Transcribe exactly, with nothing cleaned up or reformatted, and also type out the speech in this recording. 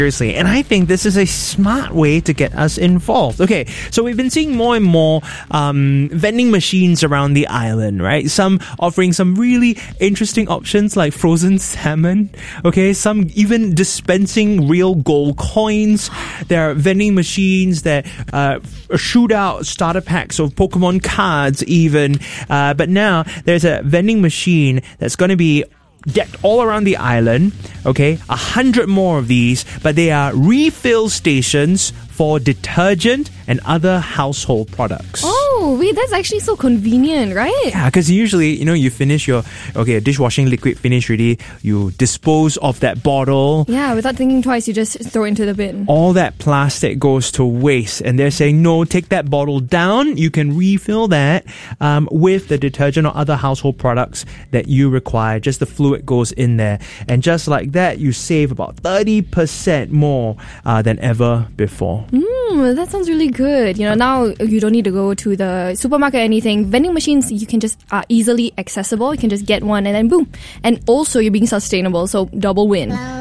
Seriously, and I think this is a smart way to get us involved. Okay, so we've been seeing more and more um, vending machines around the island, right? Some offering some really interesting options like frozen salmon. Okay, some even dispensing real gold coins. There are vending machines that uh, shoot out starter packs of Pokemon cards even. Uh, but now there's a vending machine that's going to be decked all around the island. Okay, a hundred more of these, but they are refill stations for detergent and other household products. Oh, wait, that's actually so convenient, right? Yeah, because usually, you know, you finish your, okay, dishwashing liquid finished already, you dispose of that bottle. Yeah, without thinking twice, you just throw it into the bin. All that plastic goes to waste, and they're saying, no, take that bottle down. You can refill that um, with the detergent or other household products that you require. Just the fluid goes in there. And just like that, you save about thirty percent more uh, than ever before. Mm, that sounds really good. You know, now you don't need to go to the supermarket or anything. Vending machines, you can just are easily accessible. You can just get one and then boom. And also, you're being sustainable, so double win.